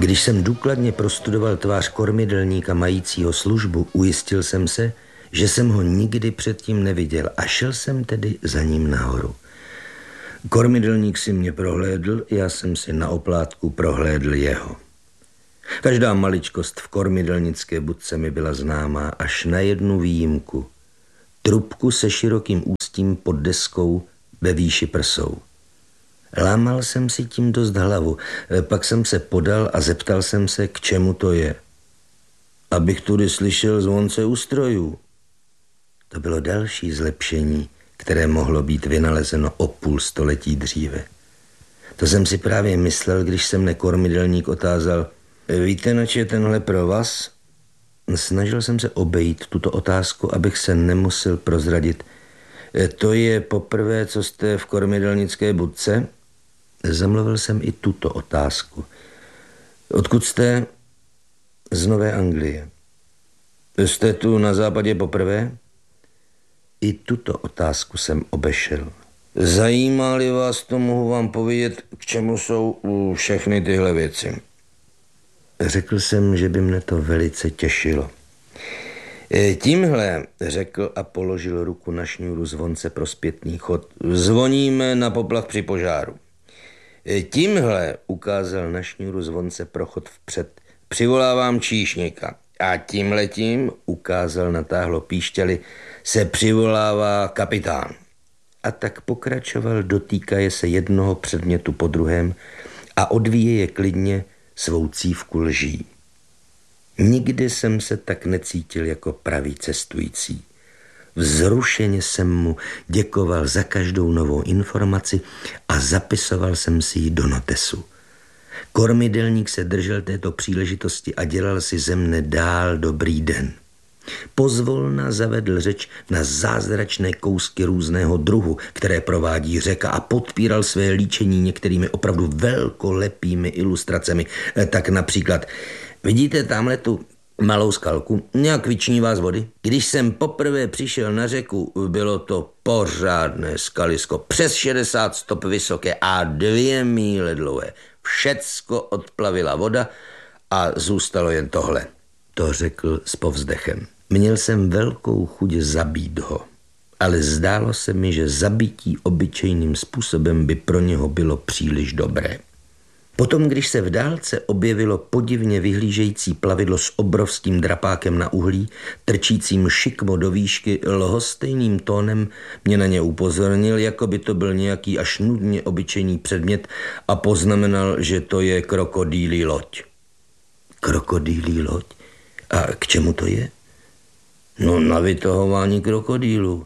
Když jsem důkladně prostudoval tvář kormidelníka majícího službu, ujistil jsem se, že jsem ho nikdy předtím neviděl a šel jsem tedy za ním nahoru. Kormidelník si mě prohlédl, já jsem si na oplátku prohlédl jeho. Každá maličkost v kormidelnické budce mi byla známá až na jednu výjimku. Trubku se širokým ústím pod deskou ve výši prsou. Lámal jsem si tím dost hlavu, pak jsem se podal a zeptal jsem se, k čemu to je. Abych tudy slyšel zvonce ústrojů. To bylo další zlepšení, které mohlo být vynalezeno o půl století dříve. To jsem si právě myslel, když se mne kormidelník otázal: víte, nač je tenhle provaz? Snažil jsem se obejít tuto otázku, abych se nemusel prozradit. To je poprvé, co jste v kormidelnické budce? Zamluvil jsem i tuto otázku. Odkud jste? Z Nové Anglie. Jste tu na západě poprvé? I tuto otázku jsem obešel. Zajímá-li vás to, mohu vám povědět, k čemu jsou všechny tyhle věci. Řekl jsem, že by mne to velice těšilo. Tímhle, řekl a položil ruku na šňůru zvonce pro zpětný chod, zvoníme na poplach při požáru. Tímhle, ukázal na šňůru zvonce pro chod vpřed, přivolávám číšníka. A tímhletím, ukázal na táhlo píšťaly, se přivolává kapitán. A tak pokračoval, dotýkaje se jednoho předmětu po druhém a odvíjeje klidně svou cívku lží. Nikdy jsem se tak necítil jako pravý cestující. Vzrušeně jsem mu děkoval za každou novou informaci a zapisoval jsem si ji do notesu. Kormidelník se držel této příležitosti a dělal si ze mne dál dobrý den. Pozvolna zavedl řeč na zázračné kousky různého druhu, které provádí řeka, a podpíral své líčení některými opravdu velkolepými ilustracemi. Tak například: vidíte tamhle tu malou skalku, nějak vyčnívá z vody? Když jsem poprvé přišel na řeku, bylo to pořádné skalisko, přes 60 stop vysoké a 2 míle dlouhé. Všecko odplavila voda a zůstalo jen tohle. To řekl s povzdechem. Měl jsem velkou chuť zabít ho, ale zdálo se mi, že zabití obyčejným způsobem by pro něho bylo příliš dobré. Potom, když se v dálce objevilo podivně vyhlížející plavidlo s obrovským drapákem na uhlí, trčícím šikmo do výšky, lhostejným tónem mě na ně upozornil, jako by to byl nějaký až nudně obyčejný předmět, a poznamenal, že to je krokodýlí loď. Krokodýlí loď? A k čemu to je? No, na vytahování krokodýlů.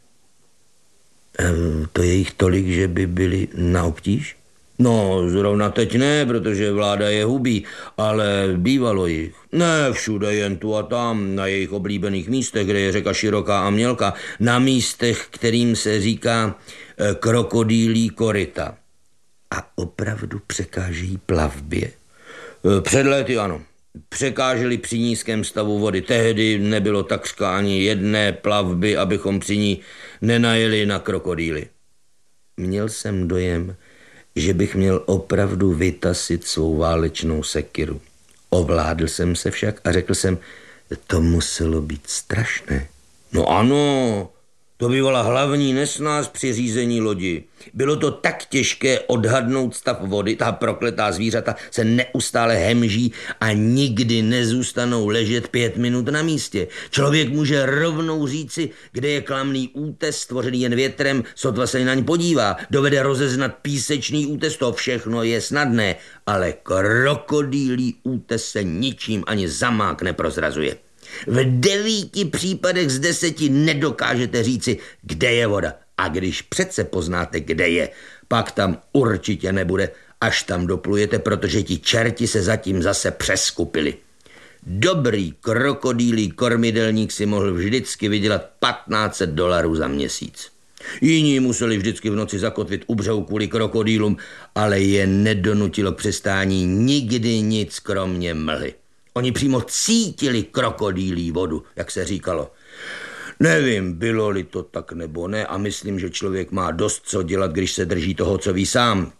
To je jich tolik, že by byli na obtíž? No, zrovna teď ne, protože vláda je hubí, ale bývalo jich. Ne všude, jen tu a tam, na jejich oblíbených místech, kde je řeka široká a mělká, na místech, kterým se říká krokodýlí koryta. A opravdu překážejí plavbě? Před léty ano. Překáželi při nízkém stavu vody. Tehdy nebylo takřka ani jedné plavby, abychom při ní nenajeli na krokodýly. Měl jsem dojem, že bych měl opravdu vytasit svou válečnou sekiru. Ovládl jsem se však a řekl jsem: to muselo být strašné. No ano, to bývala hlavní nesnáz při řízení lodi. Bylo to tak těžké odhadnout stav vody, ta prokletá zvířata se neustále hemží a nikdy nezůstanou ležet 5 minut na místě. Člověk může rovnou říci, kde je klamný útes stvořený jen větrem, sotva se na ň podívá. Dovede rozeznat písečný útes, to všechno je snadné, ale krokodýlí útes se ničím ani zamák neprozrazuje. V 9 případech z 10 nedokážete říci, kde je voda. A když přece poznáte, kde je, pak tam určitě nebude, až tam doplujete, protože ti čerti se zatím zase přeskupili. Dobrý krokodýlí kormidelník si mohl vždycky vydělat $1500 za měsíc. Jiní museli vždycky v noci zakotvit u břehu kvůli krokodýlům, ale je nedonutilo k přistání nikdy nic kromě mlhy. Oni přímo cítili krokodýlí vodu, jak se říkalo. Nevím, bylo-li to tak nebo ne, a myslím, že člověk má dost co dělat, když se drží toho, co ví sám.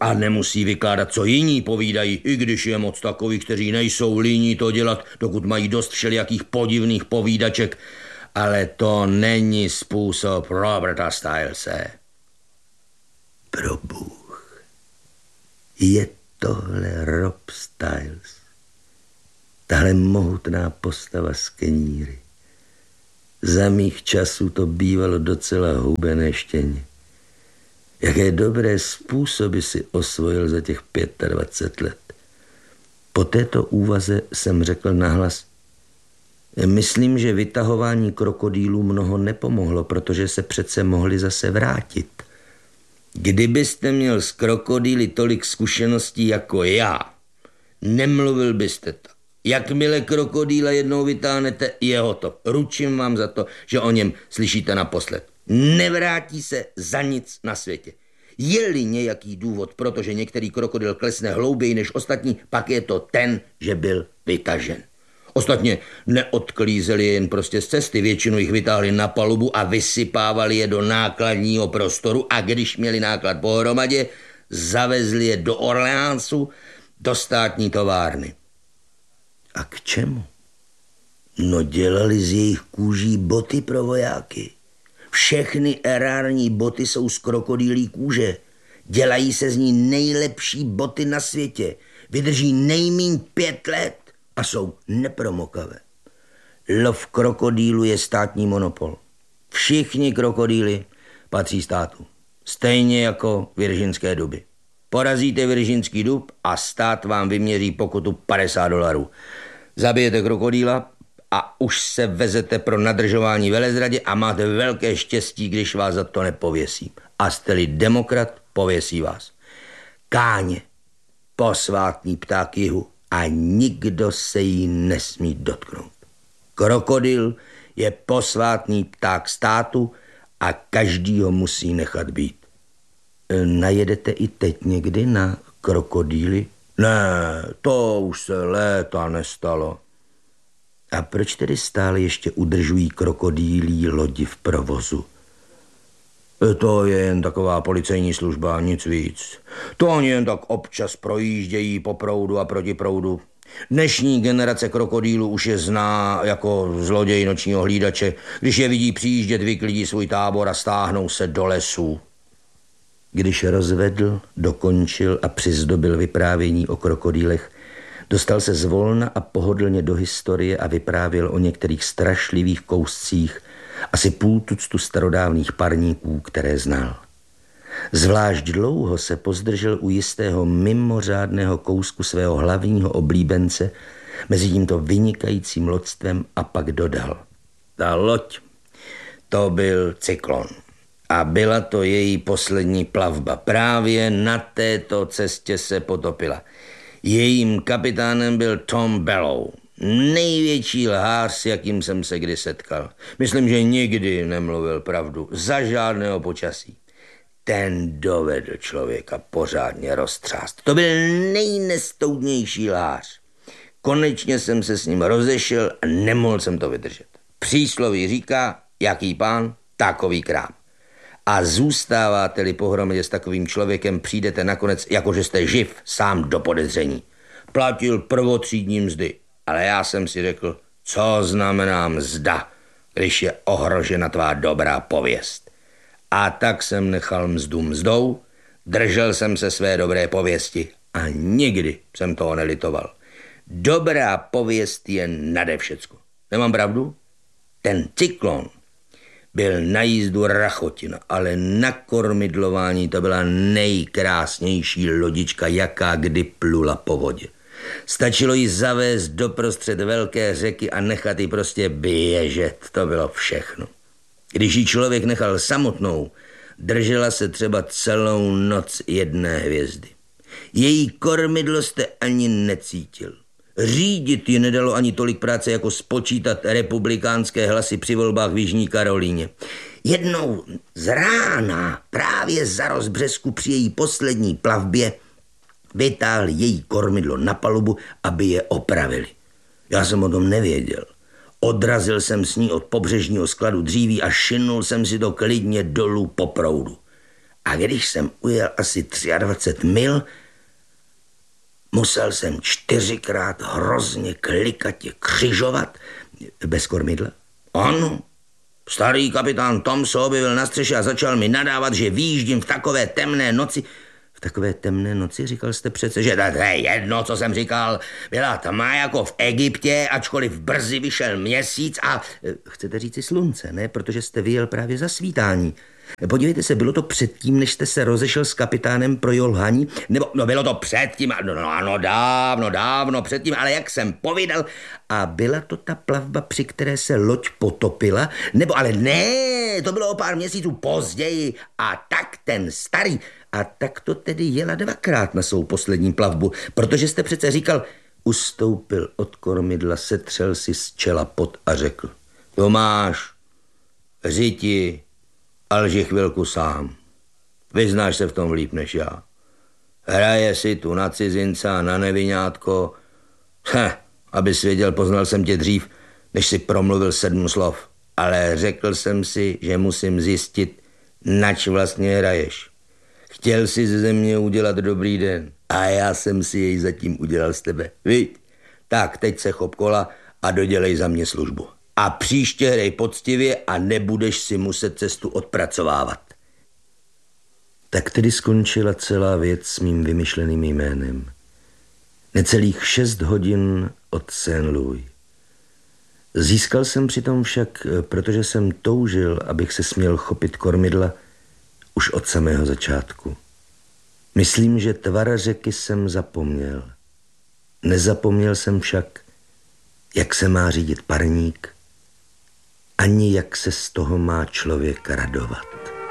A nemusí vykládat, co jiní povídají, i když je moc takových, kteří nejsou líní to dělat, dokud mají dost všelijakých podivných povídaček. Ale to není způsob Roberta Stylese. Pro Bůh, je tohle Rob Styles, tahle mohutná postava z Keníry. Za mých časů to bývalo docela hubené štěně. Jaké dobré způsoby si osvojil za těch 25 let. Po této úvaze jsem řekl nahlas: myslím, že vytahování krokodýlů mnoho nepomohlo, protože se přece mohli zase vrátit. Kdybyste měl s krokodýly tolik zkušeností jako já, nemluvil byste tak. Jakmile krokodýla jednou vytáhnete, je hotov. Ručím vám za to, že o něm slyšíte naposled. Nevrátí se za nic na světě. Je-li nějaký důvod, protože některý krokodýl klesne hlouběji než ostatní, pak je to ten, že byl vytažen. Ostatně neodklízeli je jen prostě z cesty, většinu jich vytáhli na palubu a vysypávali je do nákladního prostoru a když měli náklad pohromadě, zavezli je do Orleánsu, do státní továrny. A k čemu? No dělali z jejich kůží boty pro vojáky. Všechny erární boty jsou z krokodýlí kůže. Dělají se z ní nejlepší boty na světě. Vydrží nejmíň 5 let a jsou nepromokavé. Lov krokodýlu je státní monopol. Všichni krokodýly patří státu. Stejně jako virginské duby. Porazíte virginský dub a stát vám vyměří pokutu $50. Zabijete krokodýla a už se vezete pro nadržování velezradě a máte velké štěstí, když vás za to nepověsí. A jste-li demokrat, pověsí vás. Káně, posvátný pták jihu a nikdo se jí nesmí dotknout. Krokodýl je posvátný pták státu a každý ho musí nechat být. Najedete i teď někdy na krokodýly? Ne, to už se léta nestalo. A proč tedy stále ještě udržují krokodýlí lodi v provozu? To je jen taková policejní služba, nic víc. To oni jen tak občas projíždějí po proudu a proti proudu. Dnešní generace krokodýlů už je zná jako zloděj nočního hlídače. Když je vidí přijíždět, vyklidí svůj tábor a stáhnou se do lesů. Když rozvedl, dokončil a přizdobil vyprávění o krokodýlech, dostal se zvolna a pohodlně do historie a vyprávěl o některých strašlivých kouscích, asi 1/2 tuctu starodávných parníků, které znal. Zvlášť dlouho se pozdržel u jistého mimořádného kousku svého hlavního oblíbence mezi tímto vynikajícím loďstvem a pak dodal: ta loď, to byl Cyklon. A byla to její poslední plavba. Právě na této cestě se potopila. Jejím kapitánem byl Tom Bellow. Největší lhář, s jakým jsem se kdy setkal. Myslím, že nikdy nemluvil pravdu. Za žádného počasí. Ten dovedl člověka pořádně roztřást. To byl nejnestoudnější lhář. Konečně jsem se s ním rozešel a nemohl jsem to vydržet. Přísloví říká, jaký pán, takový krám. A zůstáváte-li pohromadě s takovým člověkem, přijdete nakonec, jakože jste živ, sám do podezření. Platil prvotřídní mzdy, ale já jsem si řekl, co znamená mzda, když je ohrožena tvá dobrá pověst. A tak jsem nechal mzdu mzdou, držel jsem se své dobré pověsti a nikdy jsem toho nelitoval. Dobrá pověst je nade všecko. Nemám pravdu? Ten Cyklon byl na jízdu rachotina, ale na kormidlování to byla nejkrásnější lodička, jaká kdy plula po vodě. Stačilo ji zavést doprostřed velké řeky a nechat ji prostě běžet. To bylo všechno. Když ji člověk nechal samotnou, držela se třeba celou noc jedné hvězdy. Její kormidlo jste ani necítil. Řídit ji nedalo ani tolik práce, jako spočítat republikánské hlasy při volbách v Jižní Karolíně. Jednou z rána, právě za rozbřesku při její poslední plavbě, vytáhl její kormidlo na palubu, aby je opravili. Já jsem o tom nevěděl. Odrazil jsem s ní od pobřežního skladu dříví a šinul jsem si to klidně dolů po proudu. A když jsem ujel asi 23 mil, musel jsem 4krát hrozně klikatě křižovat bez kormidla. Ano, starý kapitán Tom se objevil na střeše a začal mi nadávat, že výjíždím v takové temné noci. V takové temné noci, říkal jste přece, že to je jedno, co jsem říkal. Byla tma jako v Egyptě, ačkoliv brzy vyšel měsíc a... Chcete říci slunce, ne? Protože jste vyjel právě za svítání. Podívejte se, bylo to předtím, než jste se rozešel s kapitánem pro jolhaní? Nebo, no bylo to předtím, no ano, dávno předtím, ale jak jsem povídal. A byla to ta plavba, při které se loď potopila? Nebo, ale ne, to bylo o pár měsíců později. A tak ten starý, a tak to tedy jela 2krát na svou poslední plavbu, protože jste přece říkal, ustoupil od kormidla, setřel si z čela pot a řekl: Tomáš, řiti, alži chvilku sám. Vyznáš se v tom líp než já. Hraje si tu na cizince a na neviňátko. Abys věděl, poznal jsem tě dřív, než si promluvil 7 slov. Ale řekl jsem si, že musím zjistit, nač vlastně hraješ. Chtěl si ze země udělat dobrý den a já jsem si jej zatím udělal z tebe. Víš? Tak teď se chop kola a dodělej za mě službu. A příště hrej poctivě a nebudeš si muset cestu odpracovávat. Tak tedy skončila celá věc s mým vymyšleným jménem. Necelých 6 hodin od Saint-Louis. Získal jsem přitom však, protože jsem toužil, abych se směl chopit kormidla, už od samého začátku. Myslím, že tvar řeky jsem zapomněl. Nezapomněl jsem však, jak se má řídit parník, ani jak se z toho má člověk radovat.